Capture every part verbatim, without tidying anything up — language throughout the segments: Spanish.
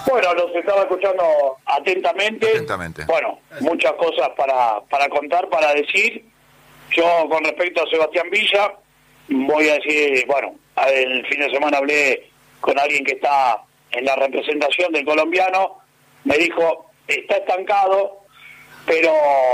Bueno, los estaba escuchando atentamente. Atentamente. Bueno, muchas cosas para, para contar, para decir. Yo, con respecto a Sebastián Villa, voy a decir, bueno, el fin de semana hablé con alguien que está en la representación del colombiano, me dijo, está estancado, pero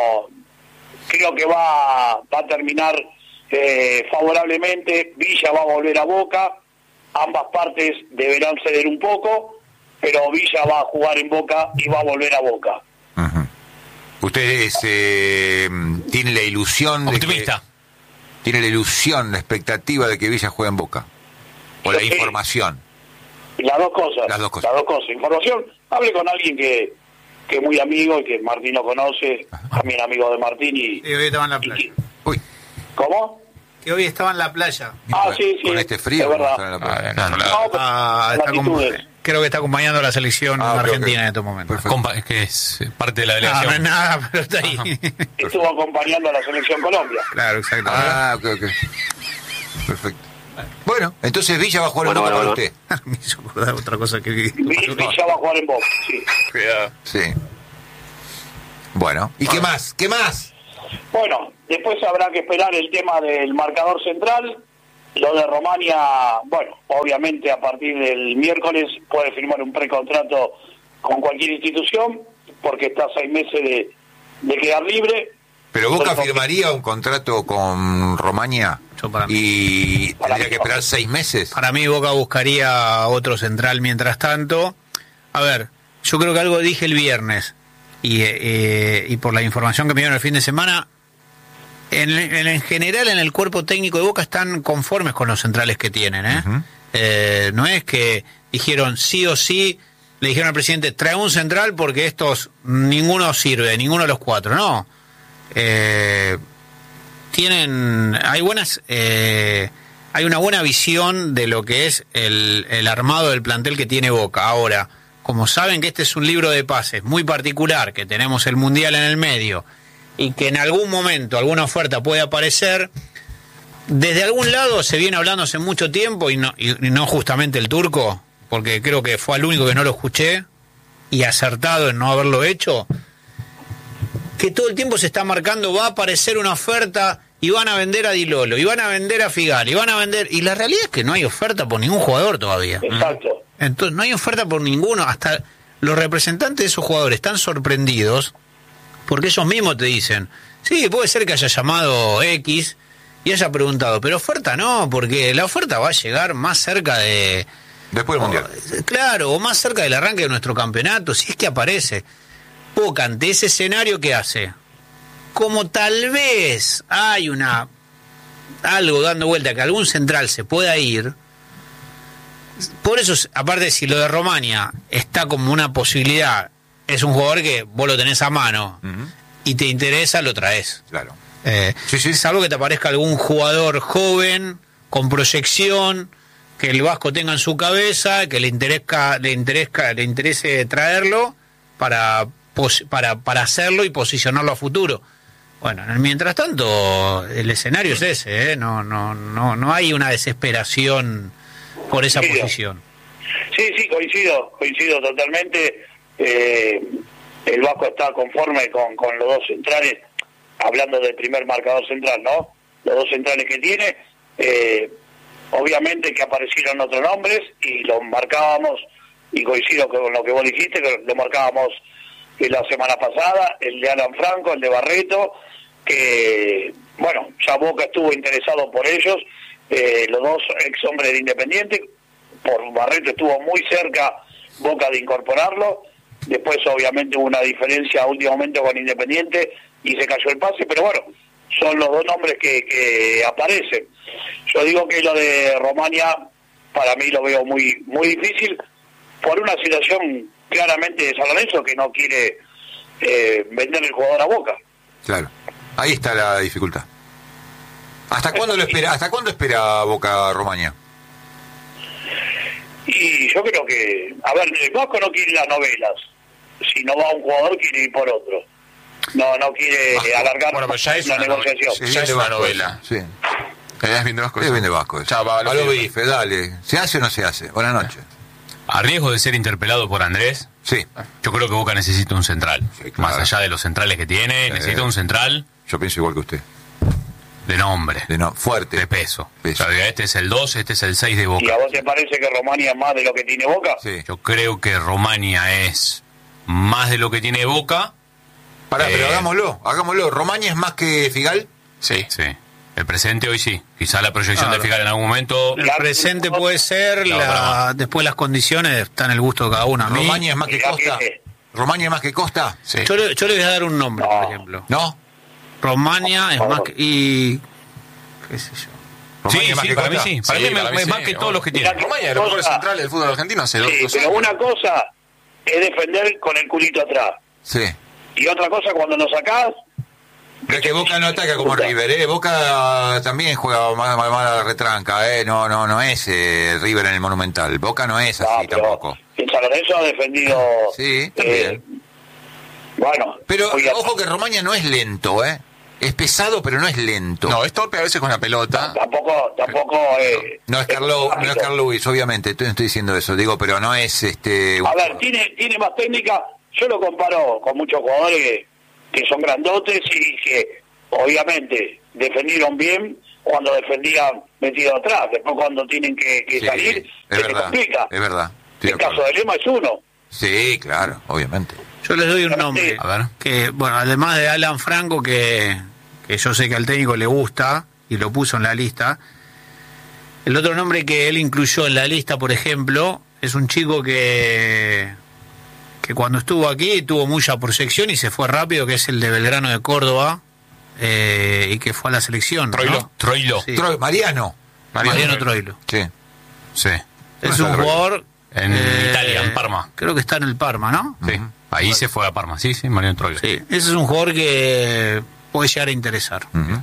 creo que va, va a terminar eh, favorablemente. Villa va a volver a Boca, ambas partes deberán ceder un poco, pero Villa va a jugar en Boca y va a volver a Boca. Uh-huh. ¿Ustedes eh, tienen la ilusión optimista? de que, tiene la ilusión, la expectativa de que Villa juegue en Boca? ¿O la Sí. información? Las dos cosas. Las dos cosas. Las dos cosas. Información. Hablé con alguien que, que es muy amigo y que Martín lo conoce, también amigo de Martín. Y, Sí, hoy estaba en la y playa. que- Uy, ¿Cómo? Que hoy estaba en la playa. Ah, sí, sí. con este frío. es verdad. ¿cómo estar en la playa? Ah, no, no, No, pero Ah, está como- latitudes. creo que está acompañando a la selección Ah, ok, argentina ok. en estos momentos. Perfecto. compa- es que es parte de la No, no es delegación. nada, pero está ahí. Estuvo acompañando a la selección Colombia. Claro, exacto. Ah, ok, ok. Perfecto. Bueno, entonces Villa va a jugar en Bueno, Boca bueno, para usted. Me hizo acordar otra cosa que vi. Vi- Villa va a jugar en Boca, sí. Sí. Bueno, ¿y qué más? ¿Qué más? Bueno, después habrá que esperar el tema del marcador central. Lo de Romania, bueno, obviamente a partir del miércoles puede firmar un precontrato con cualquier institución, porque está a seis meses de, de quedar libre. ¿Pero Boca Bueno, firmaría un contrato con Romania Yo para mí. y Para tendría mí que no. esperar seis meses? Para mí Boca buscaría otro central mientras tanto. A ver, yo creo que algo dije el viernes y, eh, y por la información que me dieron el fin de semana, en, en, en general en el cuerpo técnico de Boca están conformes con los centrales que tienen. ¿eh? Ujú. Eh, no es que dijeron sí o sí, le dijeron al presidente, trae un central porque estos, ninguno sirve, ninguno de los cuatro, no. Eh, tienen, hay buenas, eh, hay una buena visión de lo que es el, el armado del plantel que tiene Boca. Ahora, como saben que este es un libro de pases muy particular, que tenemos el Mundial en el medio, y que en algún momento alguna oferta puede aparecer, desde algún lado se viene hablando hace mucho tiempo, y no, y, y no justamente el turco, porque creo que fue el único que no lo escuché, y acertado en no haberlo hecho, que todo el tiempo se está marcando, va a aparecer una oferta y van a vender a Di Lolo, y van a vender a Figal, y van a vender... Y la realidad es que no hay oferta por ningún jugador todavía. Exacto. Entonces, no hay oferta por ninguno. Hasta los representantes de esos jugadores están sorprendidos porque ellos mismos te dicen, sí, puede ser que haya llamado X y haya preguntado, pero oferta no, porque la oferta va a llegar más cerca de... Después del Mundial. Claro, o más cerca del arranque de nuestro campeonato, si es que aparece. Boca, ante ese escenario, ¿qué hace? Como tal vez hay una algo dando vuelta que algún central se pueda ir, por eso, aparte, si lo de Romania está como una posibilidad, es un jugador que vos lo tenés a mano Ujú. y te interesa, lo traes. Claro. Eh, Sí, sí. Salvo que te aparezca algún jugador joven, con proyección, que el Vasco tenga en su cabeza, que le interesa, le interesa, le interese traerlo para, pos- para, para hacerlo y posicionarlo a futuro. Bueno, mientras tanto, el escenario es ese, ¿eh? No, no, no, no hay una desesperación por esa Sí, posición. Sí, sí, coincido, coincido totalmente. Eh, el Vasco está conforme con, con los dos centrales, hablando del primer marcador central, ¿no? Los dos centrales que tiene, eh, obviamente que aparecieron otros nombres y los marcábamos, y coincido con lo que vos dijiste, que lo marcábamos en la semana pasada, el de Alan Franco, el de Barreto, que, bueno, ya Boca estuvo interesado por ellos, eh, los dos ex hombres de Independiente. Por Barreto estuvo muy cerca Boca de incorporarlo, después obviamente hubo una diferencia a último momento con Independiente y se cayó el pase, pero bueno, son los dos nombres que, que aparecen. Yo digo que lo de Romania para mí lo veo muy muy difícil por una situación claramente de San Lorenzo que no quiere eh, vender el jugador a Boca. Claro. Ahí está la dificultad. ¿Hasta cuándo lo espera? ¿Hasta cuándo espera Boca Romania? Y yo creo que, a ver, el Vasco no quiere las novelas. Si no va un jugador, quiere ir por otro. No no quiere Vasco. alargar Bueno, pero ya es la una negociación. Sí, Ya bien es de una Vasco novela. eso. Sí. ¿Estás viendo las Es cosas? bien de Vasco eso. Ya, va, lo a lo firma. bife, dale. ¿Se hace o no se hace? Buenas noches. A riesgo de ser interpelado por Andrés, Sí. yo creo que Boca necesita un central. Sí, claro. Más allá de los centrales que tiene, Eh, necesita un central Yo pienso igual que usted. de nombre, De no, fuerte. de peso. Peso. O sea, este es el dos, este es el seis de ¿Y Boca. a vos te parece que Romania es más de lo que tiene Boca? Sí. Yo creo que Romania es más de lo que tiene Boca. Pará, Eh, pero hagámoslo, hagámoslo. ¿Romaña es más que Figal? Sí. Sí. El presente hoy sí. Quizá la proyección Claro. de Figal en algún momento. El presente puede ser, No, la, después las condiciones están en el gusto de cada uno. A mí, ¿Romaña es más que Mirá Costa? que- ¿Romaña es más que Costa? Sí. yo, le, yo le voy a dar un nombre, por No. ejemplo. ¿No? Romania es No. más que... Y... qué sé yo. Sí, ¿Romaña es más sí, que para mí Costa? sí. Para Sí, mí me- para mí me- sí, más que todos los que Mirá tiene. que- Romaña, de los mejores cosa- centrales del fútbol argentino hace dos, Sí, dos pero años. una cosa es defender con el culito atrás. Sí. Y otra cosa cuando nos sacás... Es que Boca no ataca como River, ¿eh? Boca también juega mal, mal, mal a la retranca, ¿eh? No, no, no es eh, River en el Monumental. Boca no es así Ah, pero tampoco. el San Lorenzo ha defendido... Sí, también. bueno. Pero muy ojo atrás. que Romaña no es lento, ¿eh? Es pesado, pero no es lento. No, es torpe a veces con la pelota. Tampoco, tampoco... Eh, No es Carlo, no es rápido. Carl Lewis, obviamente, estoy, estoy diciendo eso, digo, pero no es este... A ver, tiene, tiene más técnica. Yo lo comparo con muchos jugadores que, que son grandotes y que obviamente defendieron bien cuando defendían metido atrás. Después cuando tienen que, que Sí, salir, es se les verdad, complica. es verdad. Estoy El de acuerdo. caso de Lema es uno. Sí, claro, obviamente. Yo les doy un nombre. A ver. Que, bueno, además de Alan Franco, que, que yo sé que al técnico le gusta y lo puso en la lista. El otro nombre que él incluyó en la lista, por ejemplo, es un chico que, que cuando estuvo aquí tuvo mucha proyección y se fue rápido, que es el de Belgrano de Córdoba, eh, y que fue a la selección. ¿no? Troilo. Troilo. Sí. Troy- Mariano. Mariano Troilo. Sí. Sí. Es No un está Troilo. jugador... En eh, Italia, en Parma. Creo que está en el Parma, ¿no? Sí. Ahí se fue a Parma. Sí, sí, Mariano Troilo. Sí, ese es un jugador que puede llegar a interesar. Ujú.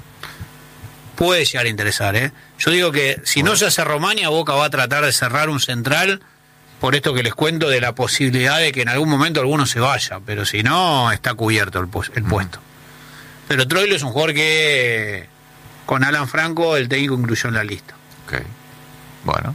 Puede llegar a interesar, ¿eh? Yo digo que si no se hace Romaña, Boca va a tratar de cerrar un central por esto que les cuento de la posibilidad de que en algún momento alguno se vaya, pero si no, está cubierto el, pu- el puesto. Pero Troilo es un jugador que con Alan Franco el técnico incluyó en la lista. Ok. Bueno.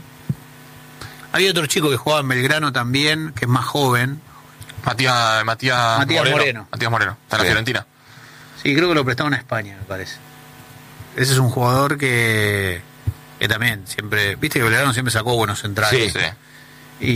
Había otro chico que jugaba en Belgrano también, que es más joven. Matías, Matías, Matías Moreno. Moreno. Matías Moreno. Está en la Sí. Fiorentina. Sí, creo que lo prestaron a España, me parece. Ese es un jugador que, que también siempre, viste que Belgrano siempre sacó buenos centrales. Sí. Sí.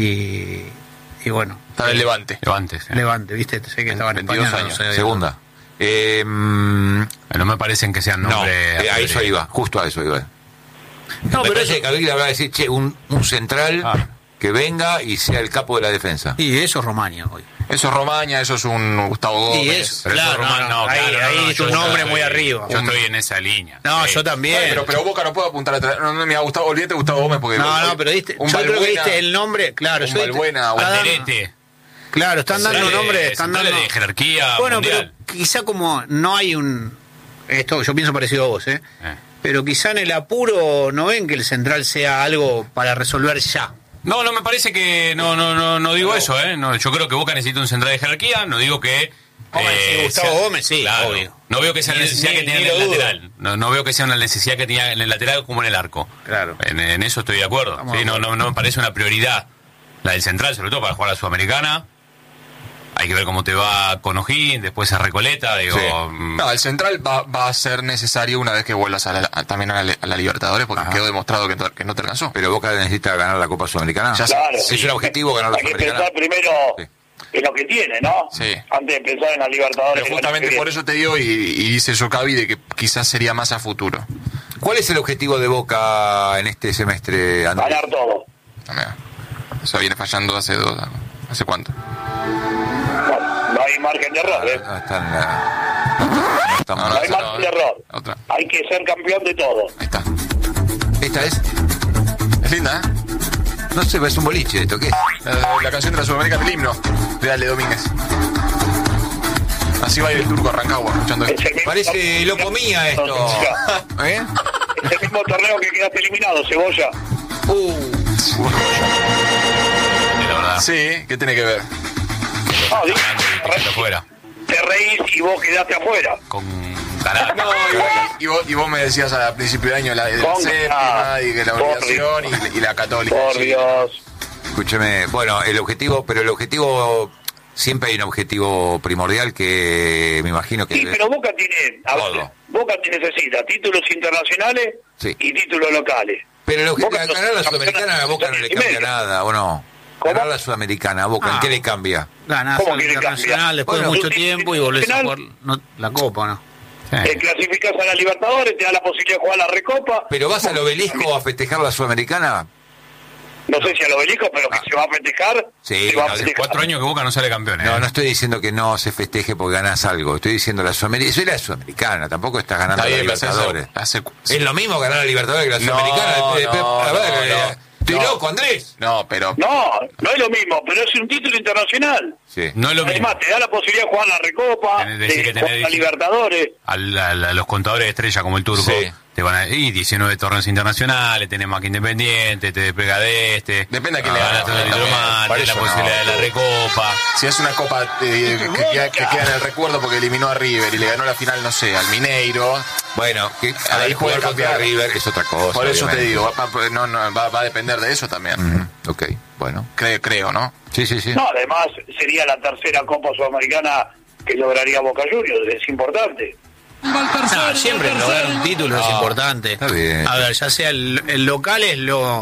Y, y bueno, Está en el Levante. Levante. sí. Levante, viste, sé que estaba en España. veintidós no años. sé. Segunda. Eh, mm, No me parecen que sean no, nombres. eh, a eso iba, justo a eso iba. No, Me pero parece eso, que Gabriel le va a decir, che, un, un central Ah. que venga y sea el capo de la defensa. y eso es Romaña hoy. Eso es Romaña, eso es un Gustavo Gómez. Y eso, Pero eso claro, Román, no, no, ahí, claro, ahí no, es un yo nombre estoy- muy arriba. Yo estoy en esa línea. No, Sí. yo también. Pero, pero Boca no puede apuntar atrás. No, no, me ha gustado, olvídate de Gustavo Gómez porque. no, no, pero diste, un yo creo que Balbuena- diste el nombre, claro. un yo diste- Balbuena, un está dando- Alderete. Claro, están dando Centrales- nombres, están centrales dando... de jerarquía Bueno, mundial. pero quizá como no hay un... Esto yo pienso parecido a vos, ¿eh? Eh. Pero quizá en el apuro no ven que el central sea algo para resolver ya. No, no me parece que. No, no, no, no digo eso, ¿eh? No, yo creo que Boca necesita un central de jerarquía. No digo que. Hombre, si Gustavo Gómez, sí, claro. obvio. No veo que sea la Ni- necesidad ni- que tenía ni en el lo dudo. lateral. No, no veo que sea una necesidad que tenía en el lateral como en el arco. Claro. En, en eso estoy de acuerdo. Estamos Sí, de no, acuerdo. no, no me parece una prioridad la del central, sobre todo para jugar a la Sudamericana. Hay que ver cómo te va con O'Higgins, después a Recoleta. Digo, Sí. mm, No, el central va, va a ser necesario una vez que vuelvas a la- a- también a la, a la Libertadores, porque Ajá. quedó demostrado que, to- que no te alcanzó. Pero Boca necesita ganar la Copa Sudamericana. Ya sé. Claro. Es un objetivo ganar la Hay que Sudamericana. pensar primero Sí. en lo que tiene, ¿no? Sí. Antes de pensar en la Libertadores. Pero que justamente viene. por eso te digo, y, y dice Socavi, de que quizás sería más a futuro. ¿Cuál es el objetivo de Boca en este semestre, Andrés? Ganar todo. Ah, mira. Eso viene fallando hace dos. ¿Hace cuánto? Bueno, no hay margen de error, ¿eh? No está en la- no está No, mal. No hay esa margen no, de error. otra. Hay que ser campeón de todo. Ahí está. Esta es, Es linda, ¿eh? no sé, es un boliche esto, ¿qué es? La, la canción de la Sudamericana del himno de Ale Domínguez. Así va a ir el turco a Rancagua escuchando Es esto. el mismo Parece torneo- locomía esto. ¿Eh? Es el mismo torneo que quedaste eliminado, Cebolla. Uh, la verdad. Sí, ¿qué tiene que ver? No, digo, Ganando y tirando afuera. te reís y vos quedaste afuera. Con carácter. No, y vos, y vos, y vos me decías al principio de año la, la Con- séptima ah, y que la por obligación y, y la católica. Por Sí. Dios. Escúcheme, bueno, el objetivo, pero el objetivo, siempre hay un objetivo primordial que me imagino que... Sí, pero Boca tiene, a ver, Todo. Boca necesita títulos internacionales Sí. y títulos locales. Pero el Boca objetivo, ganar la no- Sudamericana a Boca no le cambia nada, ¿o no? ¿Cómo? Ganar la Sudamericana a Boca, ¿en Ah. qué le cambia? Ganás ¿Cómo al que le internacional cambia? después Bueno, de mucho tú- tiempo y volvés a internacional- jugar no, la Copa, ¿no? Eh, clasificás a la Libertadores, te da la posibilidad de jugar la Recopa. ¿Pero vas al obelisco a festejar la Sudamericana? No sé si al obelisco, pero que Ah. se va a festejar. Sí, se va a no, hace festejar. Cuatro años que Boca no sale campeón, ¿eh? No, no estoy diciendo que no se festeje porque ganás algo. Estoy diciendo la Sudamericana. Soy la Sudamericana, tampoco estás ganando Está la bien, pero hace- Libertadores. hace- Es lo mismo ganar la Libertadores que la No, Sudamericana. Eh, eh, no, a ver, no, eh, no. estoy No. loco, Andrés. No, pero... No, no es lo mismo, pero es un título internacional. Sí. No es lo mismo. Además, te da la posibilidad de jugar la Recopa, Tenés- de decir que jugar tenés- la Libertadores. Al- al- a los contadores de estrella como el turco Sí. te van a ir diecinueve torneos internacionales, tenés más que Independiente, te despega de este. Depende a quién ah, le ganas, ganás el título también. más, Por tenés la eso no. posibilidad de la Recopa. Si es una copa eh, que, queda, que queda en el recuerdo porque eliminó a River y le ganó la final, no sé, al Mineiro, Bueno, que, a Ahí ver, puede jugar contra cambiar. River es otra cosa. por eso te obviamente. digo, va, va- no, no, va, va a depender de eso también. Ujú, ok, bueno. Creo, creo, ¿no? Sí, sí, sí. No, además sería la tercera Copa Sudamericana que lograría Boca Juniors, es importante. No, siempre lograr un título es No, importante. está bien. A ver, ya sea el, el local es lo...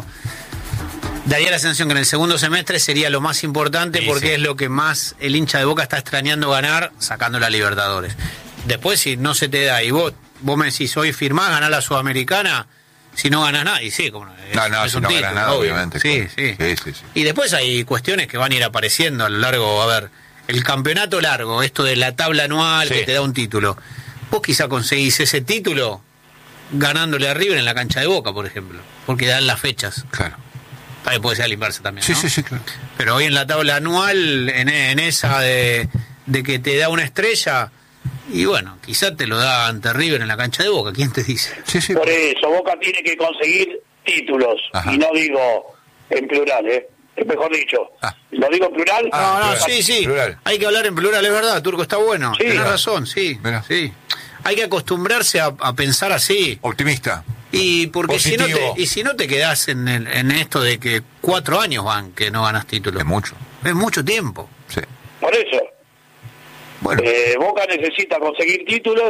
Daría la sensación que en el segundo semestre sería lo más importante Sí, porque sí. es lo que más el hincha de Boca está extrañando ganar sacando la Libertadores. Después, si no se te da y vos, vos me decís, hoy firmás, ganás la Sudamericana, si no ganas nada, y sí, como no, es, No, no, es si un no título, ganas nada, obvio. obviamente, Sí, claro. sí. Sí, sí, sí. Y después hay cuestiones que van a ir apareciendo a lo largo, a ver, el campeonato largo, esto de la tabla anual Sí. que te da un título. Vos quizá conseguís ese título ganándole a River en la cancha de Boca, por ejemplo, porque dan las fechas. Claro. También puede ser a la inversa también, Sí, ¿no? sí, sí, claro. Pero hoy en la tabla anual, en, en esa de, de que te da una estrella, y bueno, quizá te lo da ante River en la cancha de Boca, ¿quién te dice? Sí, sí. Por eso, Boca tiene que conseguir títulos. Ajá. Y no digo en plural, ¿eh? Es mejor dicho. Ah. Lo digo en plural. Ah, No, no, plural. sí, sí. Plural. Hay que hablar en plural, es verdad, Turco, está bueno. Sí. Tenés Mirá. razón, sí. Mirá. sí. Hay que acostumbrarse a, a pensar así. Optimista. Y porque si no Positivo. te, y si no te quedás en, el- en esto de que cuatro años van que no ganas título. Es mucho. Es mucho tiempo. Sí. Por eso, Bueno, eh, Boca necesita conseguir títulos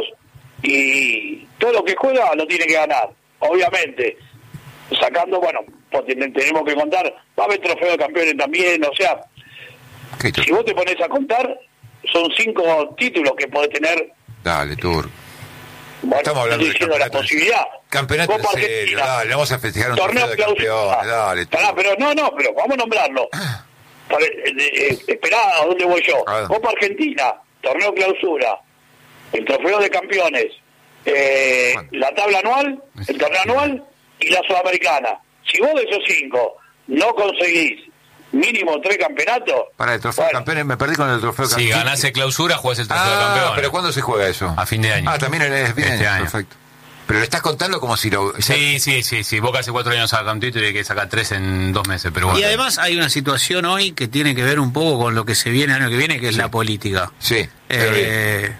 y todo lo que juega lo tiene que ganar. Obviamente, sacando, bueno, porque te- tenemos que contar, va a haber trofeo de campeones también, o sea, ¿qué si vos te pones a contar, son cinco títulos que podés tener. Dale, Tur. Bueno, Estamos hablando estoy de diciendo la campeonato. posibilidad. Campeonato en Copa serio, Argentina, dale, vamos a festejar un torneo trofeo de clausura. campeones, dale, Tur. Pará, pero no, no, pero vamos a nombrarlo. Para- eh, eh, esperá, ¿a dónde voy yo? Ah. Copa Argentina, torneo clausura, el trofeo de campeones, eh, Bueno. la tabla anual, el torneo anual y la sudamericana. Si vos de esos cinco no conseguís mínimo tres campeonatos, Para el trofeo de bueno, campeones, me perdí con el trofeo de Si campeones. ganás el clausura, jugás el trofeo de Ah, campeón. pero ¿cuándo se juega eso? A fin de año. Ah, también es fin de Este año, año. perfecto. Pero lo estás contando como si lo... Sí, sí, sí, sí. Boca hace cuatro años saca un título y hay que sacar tres en dos meses, pero bueno. Y además hay una situación hoy que tiene que ver un poco con lo que se viene el año que viene, que es la política. Sí, pero- Eh,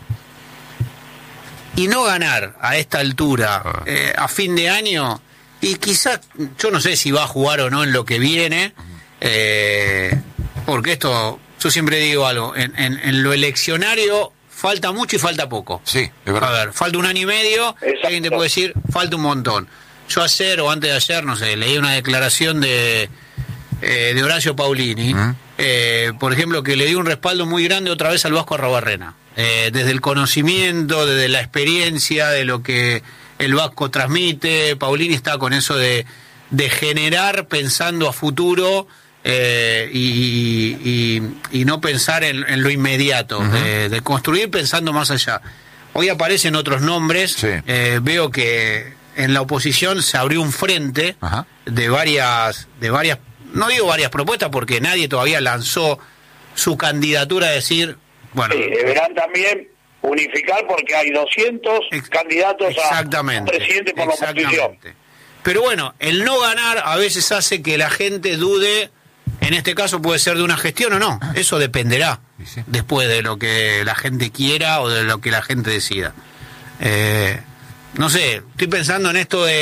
y no ganar a esta altura, Ah. eh, a fin de año, y quizás, yo no sé si va a jugar o no en lo que viene, eh, porque esto, yo siempre digo algo, en, en- en lo eleccionario falta mucho y falta poco. Sí, es verdad. A ver, falta un año y medio, Exacto. alguien te puede decir, falta un montón. Yo ayer o antes de ayer, no sé, leí una declaración de, eh, de Horacio Paulini, ¿Mm? eh, por ejemplo, que le dio un respaldo muy grande otra vez al Vasco Arrobarrena. Eh, desde el conocimiento, desde la experiencia, de lo que el Vasco transmite, Paulini está con eso de, de generar pensando a futuro eh, y, y- y no pensar en, en lo inmediato, de, de construir pensando más allá. Hoy aparecen otros nombres, Sí. eh, veo que en la oposición se abrió un frente Ajá. de varias, de varias, no digo varias propuestas porque nadie todavía lanzó su candidatura a decir, bueno, sí, deberán también unificar porque hay doscientos Ex- candidatos exactamente, a presidente por la oposición. exactamente. Pero bueno, el no ganar a veces hace que la gente dude, en este caso puede ser de una gestión o no, eso dependerá Sí, sí. después de lo que la gente quiera o de lo que la gente decida. Eh, no sé, estoy pensando en esto de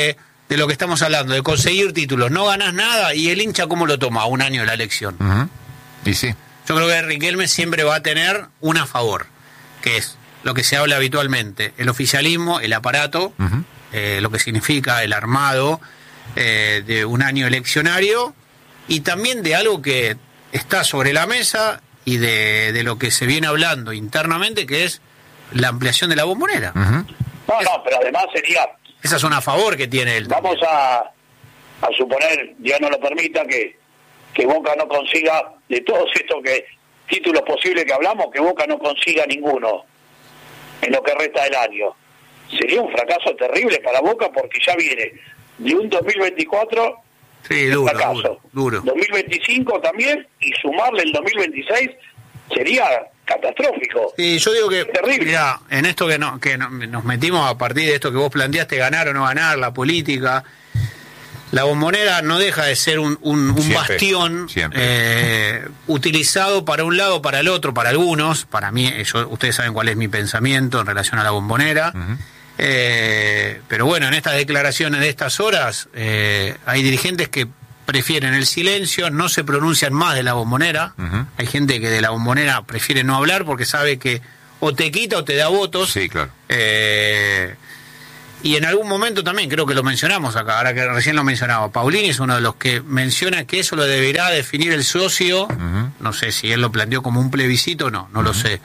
de lo que estamos hablando, de conseguir títulos, no ganás nada, y el hincha ¿cómo lo toma? Un año de la elección. Uh-huh. Y sí. Yo creo que Riquelme siempre va a tener una a favor, que es lo que se habla habitualmente, el oficialismo, el aparato, uh-huh. eh, lo que significa el armado eh, de un año eleccionario, y también de algo que está sobre la mesa y de, de lo que se viene hablando internamente, que es la ampliación de la Bombonera. Uh-huh. No, no, pero además sería... Esa es una a favor que tiene él. Vamos a, a suponer, Dios no lo permita, que, que Boca no consiga, de todos estos que títulos posibles que hablamos, que Boca no consiga ninguno en lo que resta del año. Sería un fracaso terrible para Boca, porque ya viene de un dos mil veinticuatro... Sí, duro, fracaso. duro, duro. dos mil veinticinco también, y sumarle el dos mil veintiséis sería catastrófico. Sí, yo digo que, terrible. Mirá, en esto que, no, que no, nos metimos a partir de esto que vos planteaste, ganar o no ganar, la política, la Bombonera no deja de ser un, un, un siempre, bastión siempre. Eh, utilizado para un lado, para el otro, para algunos. Para mí, yo, ustedes saben cuál es mi pensamiento en relación a la Bombonera. Uh-huh. Eh, pero bueno, en estas declaraciones de estas horas eh, hay dirigentes que prefieren el silencio, no se pronuncian más de la Bombonera. Uh-huh. Hay gente que de la Bombonera prefiere no hablar porque sabe que o te quita o te da votos. Sí, claro. Eh, y en algún momento también, creo que lo mencionamos acá, ahora que recién lo mencionaba, Paulini es uno de los que menciona que eso lo deberá definir el socio. Uh-huh. No sé si él lo planteó como un plebiscito o no, no uh-huh. lo sé.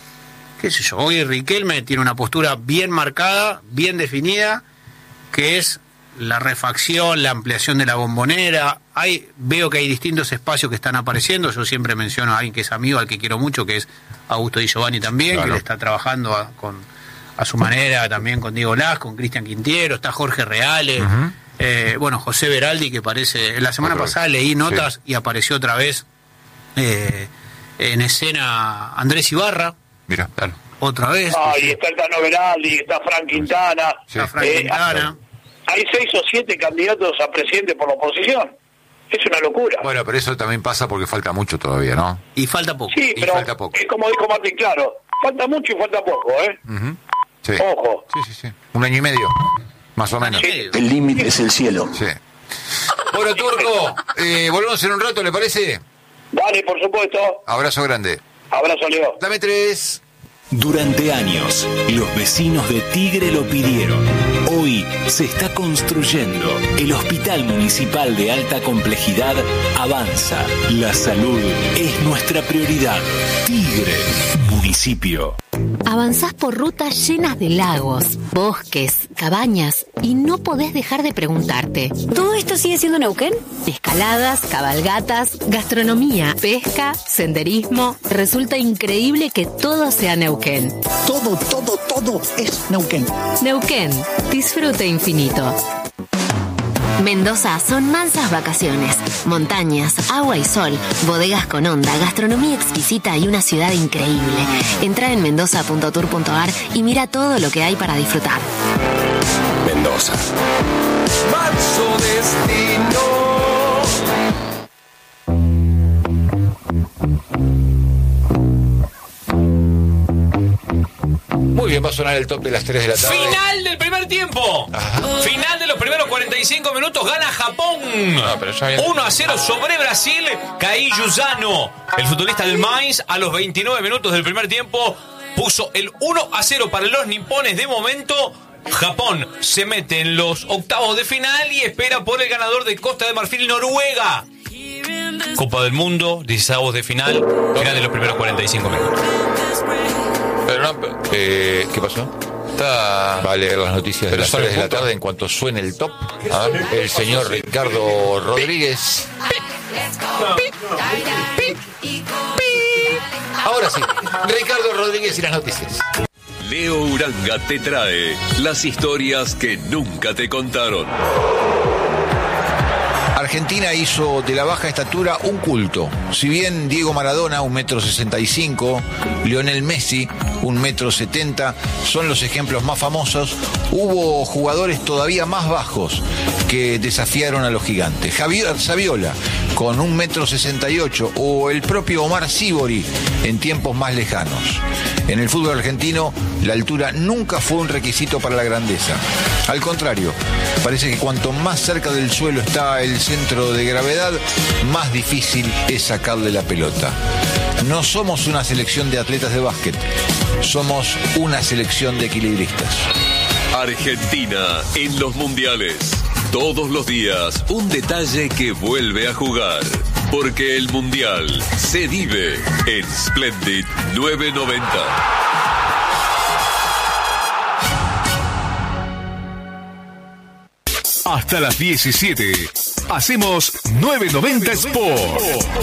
Qué sé yo, hoy Riquelme tiene una postura bien marcada, bien definida, que es la refacción, la ampliación de la Bombonera. Hay, veo que hay distintos espacios que están apareciendo. Yo siempre menciono a alguien que es amigo, al que quiero mucho, que es Augusto Di Giovanni también, claro. que le está trabajando a, con, a su manera también con Diego Las, con Cristian Quintiero, está Jorge Reale, uh-huh. eh, bueno, José Beraldi, que parece, la semana otra pasada vez. leí notas sí. y apareció otra vez eh, en escena Andrés Ibarra. Mira, claro. Otra vez. Ah, y está el Tano Beraldi, está Frank Quintana. Sí. Está Frank eh, Quintana. Hay seis o siete candidatos a presidente por la oposición. Es una locura. Bueno, pero eso también pasa porque falta mucho todavía, ¿no? Y falta poco. Sí, y pero falta poco. Es como dijo Martín, claro, falta mucho y falta poco, ¿eh? Uh-huh. Sí. Ojo. Sí, sí, sí. Un año y medio, más o menos. Sí. El límite es el cielo. Sí. Bueno, Turco, eh, volvemos en un rato, ¿le parece? Dale, por supuesto. Abrazo grande. Abrazo, Leo. Dame tres. Durante años, los vecinos de Tigre lo pidieron. Hoy se está construyendo. El Hospital Municipal de Alta Complejidad avanza. La salud es nuestra prioridad. Tigre, municipio. Avanzás por rutas llenas de lagos, bosques, cabañas y no podés dejar de preguntarte: ¿todo esto sigue siendo Neuquén? Escaladas, cabalgatas, gastronomía, pesca, senderismo. Resulta increíble que todo sea Neuquén. Todo, todo, todo es Neuquén. Neuquén, disfrute infinito. Mendoza son mansas vacaciones, montañas, agua y sol, bodegas con onda, gastronomía exquisita y una ciudad increíble. Entra en mendoza punto tour punto ar y mira todo lo que hay para disfrutar. Mendoza. Manso destino. Muy bien, va a sonar el top de las tres de la tarde. Final del primer tiempo. Ajá. Final de los primeros cuarenta y cinco minutos. Gana Japón. No, pero ya había... uno a cero sobre Brasil. Kai Yuzano, el futbolista del Mainz, a los veintinueve minutos del primer tiempo, puso el uno a cero para los nipones. De momento, Japón se mete en los octavos de final y espera por el ganador de Costa de Marfil, Noruega. Copa del Mundo, dieciseis de final. Final de los primeros cuarenta y cinco minutos. Pero no, eh, ¿qué pasó? Está... Va a leer las noticias de las tres de la tarde en cuanto suene el top. A ver, el señor Ricardo Rodríguez. Ahora sí, Ricardo Rodríguez y las noticias. Leo Uranga te trae las historias que nunca te contaron. Argentina hizo de la baja estatura un culto. Si bien Diego Maradona, un metro sesenta y cinco, Lionel Messi, un metro setenta, son los ejemplos más famosos, hubo jugadores todavía más bajos que desafiaron a los gigantes. Javier Saviola, con un metro sesenta y ocho, o el propio Omar Sibori en tiempos más lejanos. En el fútbol argentino, la altura nunca fue un requisito para la grandeza. Al contrario, parece que cuanto más cerca del suelo está el centro de gravedad, más difícil es sacarle la pelota. No somos una selección de atletas de básquet, somos una selección de equilibristas. Argentina en los mundiales. Todos los días un detalle que vuelve a jugar. Porque el mundial se vive en Splendid novecientos noventa. Hasta las diecisiete hacemos novecientos noventa Sport.